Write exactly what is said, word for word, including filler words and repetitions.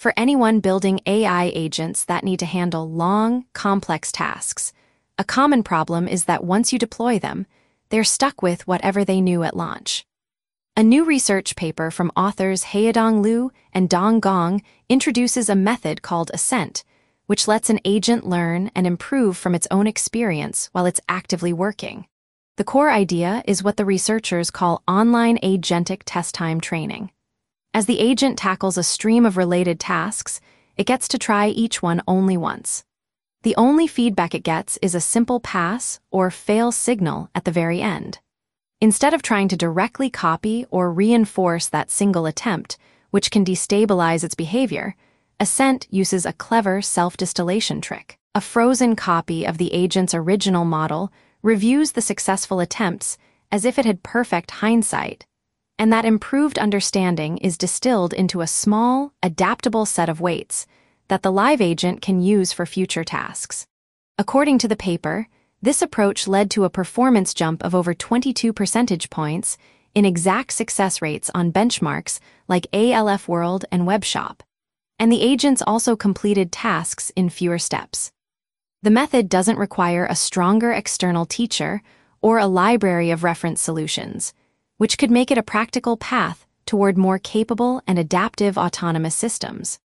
for anyone building A I agents that need to handle long, complex tasks. A common problem is that once you deploy them, they're stuck with whatever they knew at launch. A new research paper from authors Haodong Liu and Dong Gong introduces a method called Ascent, which lets an agent learn and improve from its own experience while it's actively working. The core idea is what the researchers call online agentic test time training. As the agent tackles a stream of related tasks, it gets to try each one only once. The only feedback it gets is a simple pass or fail signal at the very end. Instead of trying to directly copy or reinforce that single attempt, which can destabilize its behavior, Ascent uses a clever self-distillation trick. A frozen copy of the agent's original model reviews the successful attempts as if it had perfect hindsight, and that improved understanding is distilled into a small, adaptable set of weights that the live agent can use for future tasks. According to the paper, this approach led to a performance jump of over twenty-two percentage points in exact success rates on benchmarks like A L F World and WebShop, and the agents also completed tasks in fewer steps. The method doesn't require a stronger external teacher or a library of reference solutions, which could make it a practical path toward more capable and adaptive autonomous systems.